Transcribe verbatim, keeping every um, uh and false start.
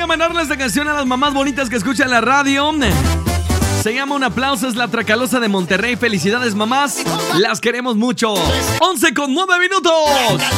mandarle esta canción a las mamás bonitas que escuchan la radio. Se llama Un Aplauso, es la Tracalosa de Monterrey. Felicidades, mamás, las queremos mucho. once con nueve minutos.